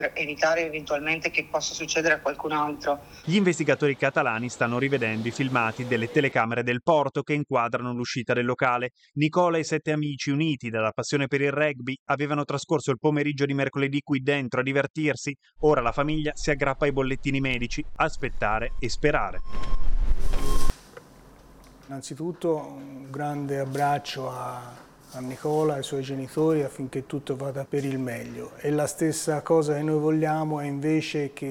per evitare eventualmente che possa succedere a qualcun altro. Gli investigatori catalani stanno rivedendo i filmati delle telecamere del porto che inquadrano l'uscita del locale. Nicola e 7 amici, uniti dalla passione per il rugby, avevano trascorso il pomeriggio di mercoledì qui dentro a divertirsi. Ora la famiglia si aggrappa ai bollettini medici, aspettare e sperare. Innanzitutto un grande abbraccio a Nicola e ai suoi genitori affinché tutto vada per il meglio. E la stessa cosa che noi vogliamo è invece che